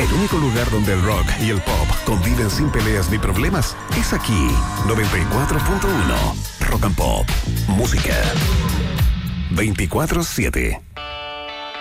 El único lugar donde el rock y el pop conviven sin peleas ni problemas es aquí. 94.1 Rock and Pop. Música 24/7.